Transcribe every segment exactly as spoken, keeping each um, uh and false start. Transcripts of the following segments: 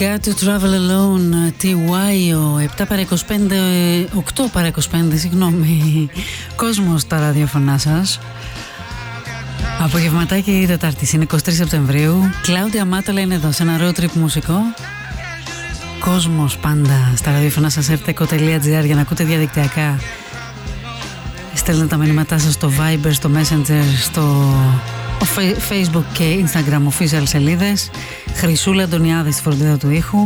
Got to travel alone, τι γουάι, ο επτά παρά είκοσι πέντε, οκτώ παρά είκοσι πέντε, συγγνώμη, κόσμος τα ραδιοφωνά σας. Απογευματάκι Τετάρτης, είναι εικοστή τρίτη Σεπτεμβρίου. Κλάουδια Μάταλα είναι εδώ σε ένα road trip μουσικό. Κόσμος πάντα στα ραδιοφωνά σας, ερτεκο τελεία τζι άρ για να ακούτε διαδικτυακά. Στέλνετε τα μηνύματά σας στο Viber, στο Messenger, στο Facebook και Instagram official σελίδες. Χρυσούλα Αντωνιάδη στη φροντίδα του ήχου.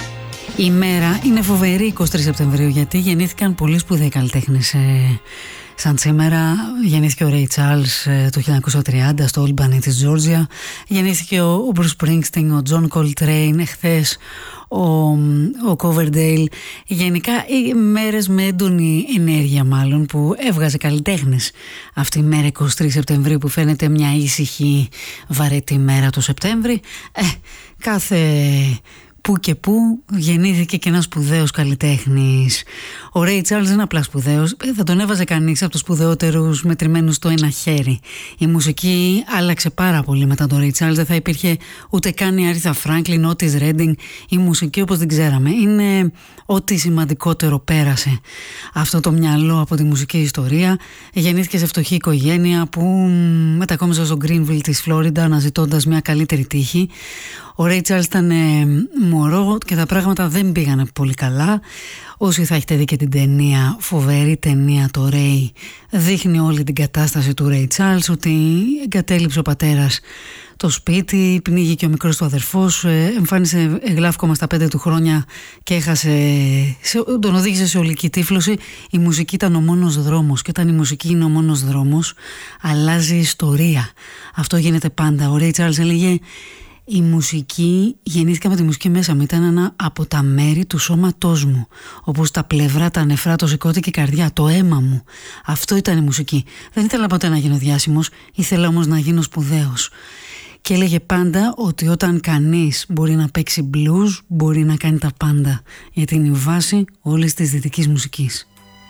Η μέρα είναι φοβερή, εικοστή τρίτη Σεπτεμβρίου, γιατί γεννήθηκαν πολλοί σπουδαίοι καλλιτέχνες. Ε, σαν σήμερα γεννήθηκε ο Ray Charles ε, το χίλια εννιακόσια τριάντα στο Albany της Τζόρτζια. Γεννήθηκε ο, ο Bruce Springsteen, ο John Coltrane, εχθές ο, ο Coverdale. Γενικά οι μέρες με έντονη ενέργεια, μάλλον, που έβγαζε καλλιτέχνες. Αυτή η μέρα εικοστή τρίτη Σεπτεμβρίου που φαίνεται μια ήσυχη βαρετή μέρα το Σεπτέμβρη, ε, κάθε που και που γεννήθηκε και ένας σπουδαίος καλλιτέχνης. Ο Ray Charles δεν είναι απλά σπουδαίος, θα τον έβαζε κανείς από τους σπουδαιότερους μετρημένους στο ένα χέρι. Η μουσική άλλαξε πάρα πολύ μετά τον Ray Charles, δεν θα υπήρχε ούτε καν η Aretha Franklin, Otis Redding. Η μουσική όπως την ξέραμε είναι ό,τι σημαντικότερο πέρασε αυτό το μυαλό από τη μουσική ιστορία. Γεννήθηκε σε φτωχή οικογένεια που μετακόμισε στο Greenville της Φλόριντα αναζητώντας μια καλύτερη τύχη. Ο Ray Charles ήταν ε, μωρό και τα πράγματα δεν πήγανε πολύ καλά. Όσοι θα έχετε δει και την ταινία, φοβερή ταινία, το Ray, δείχνει όλη την κατάσταση του Ray Charles, ότι εγκατέλειψε ο πατέρας το σπίτι, πνίγηκε ο μικρός του αδερφός, εμφάνισε γλαύκομα στα πέντε του χρόνια και έχασε, σε, τον οδήγησε σε ολική τύφλωση. Η μουσική ήταν ο μόνος δρόμος, και όταν η μουσική είναι ο μόνος δρόμος, αλλάζει ιστορία. Αυτό γίνεται πάντα. Ο Ray Charles έλεγε: η μουσική, γεννήθηκα με τη μουσική μέσα μου, ήταν ένα από τα μέρη του σώματός μου, όπως τα πλευρά, τα νεφρά, το σηκώτη και η καρδιά, το αίμα μου. Αυτό ήταν η μουσική. Δεν ήθελα ποτέ να γίνω διάσημος, ήθελα όμως να γίνω σπουδαίος. Και έλεγε πάντα ότι όταν κανείς μπορεί να παίξει blues, μπορεί να κάνει τα πάντα, γιατί είναι η βάση όλης της δυτικής μουσικής.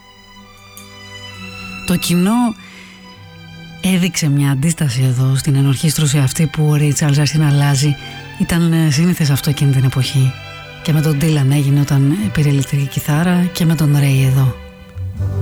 Το κοινό έδειξε μια αντίσταση εδώ στην ενορχήστρωση αυτή που ο Ray Charles άρχισε να αλλάζει. Ήταν σύνηθες αυτό εκείνη την εποχή. Και με τον Dylan έγινε όταν πήρε ηλεκτρική κιθάρα, και με τον Ray εδώ.